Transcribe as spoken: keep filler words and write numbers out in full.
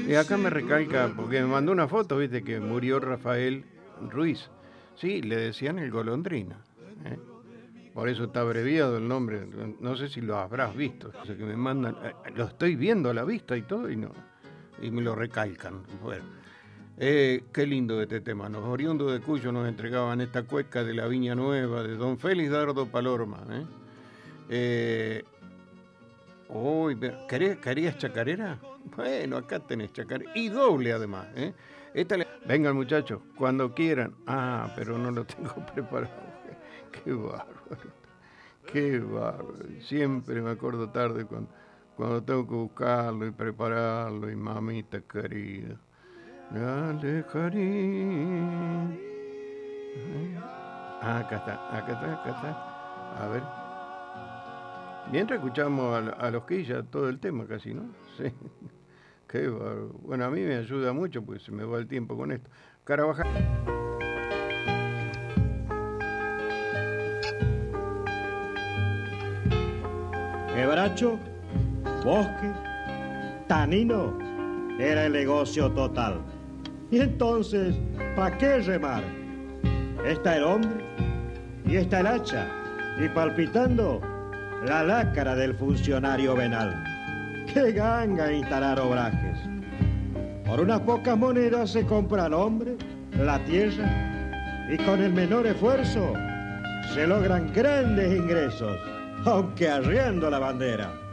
Y acá me recalca, porque me mandó una foto, viste, que murió Rafael Ruiz. Sí, le decían el Golondrina. ¿eh? Por eso está abreviado el nombre. No sé si lo habrás visto. O sea, que me mandan, eh, lo estoy viendo a la vista y todo, y no. Y me lo recalcan. Bueno, eh, qué lindo este tema. Los oriundos de Cuyo nos entregaban esta cueca de la Viña Nueva, de don Félix Dardo Palorma. ¿eh? Eh, Uy, ¿querías, ¿querías chacarera? Bueno, acá tenés chacarera. Y doble además. ¿eh? Esta le... Vengan muchachos, cuando quieran. Ah, pero no lo tengo preparado. Qué bárbaro. Qué bárbaro. Siempre me acuerdo tarde cuando, cuando tengo que buscarlo y prepararlo. Y mamita querida. Dale, cariño. Ah, acá está, acá está, acá está. A ver. Mientras escuchamos a, a los Quilla todo el tema casi, ¿no? Sí. Qué bárbaro. Bueno, a mí me ayuda mucho porque se me va el tiempo con esto. Carabajal. Quebracho, bosque, tanino, era el negocio total. Y entonces, ¿para qué remar? Está el hombre y está el hacha, y palpitando la lácara del funcionario venal. ¡Qué ganga instalar obrajes! Por unas pocas monedas se compra el hombre, la tierra, y con el menor esfuerzo se logran grandes ingresos, aunque arriendo la bandera.